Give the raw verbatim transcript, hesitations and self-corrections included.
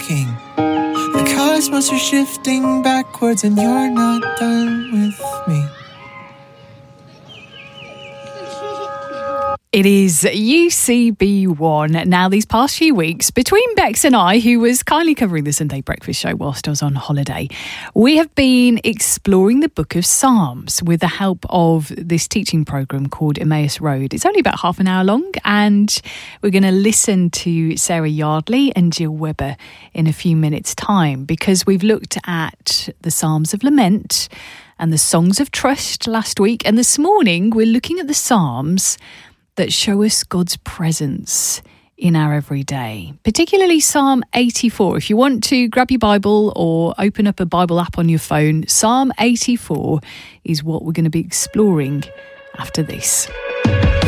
shaking. The cosmos are shifting backwards and you're not done with me. It is U C B one. Now, these past few weeks, between Bex and I, who was kindly covering the Sunday Breakfast Show whilst I was on holiday, we have been exploring the Book of Psalms with the help of this teaching programme called Emmaus Road. It's only about half an hour long, and we're going to listen to Sarah Yardley and Jill Webber in a few minutes' time, because we've looked at the Psalms of Lament and the Songs of Trust last week, and this morning we're looking at the Psalms that show us God's presence in our everyday, particularly Psalm eighty-four. If you want to grab your Bible or open up a Bible app on your phone, Psalm eighty-four is what we're going to be exploring after this.